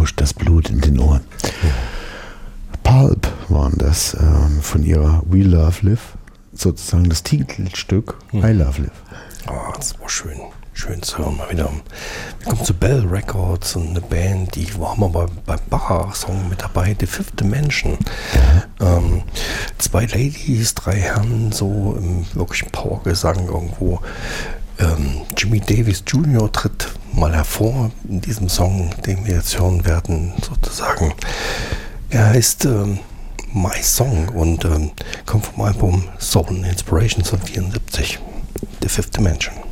rauscht das Blut in den Ohren. Pulp waren das von ihrer We Love Live, sozusagen das Titelstück I Love Live. Oh, das war schön. Schön zu hören mal wieder. Wir kommen zu Bell Records und eine Band, die war mal beim Bacher-Song mit dabei, The Fifth Dimension. Ja. 2 Ladies, 3 Herren, so im wirklichen Powergesang irgendwo. Jimmy Davis Jr. tritt mal hervor in diesem Song, den wir jetzt hören werden, sozusagen. Er heißt My Song und kommt vom Album Soul and Inspirations von 74, The Fifth Dimension.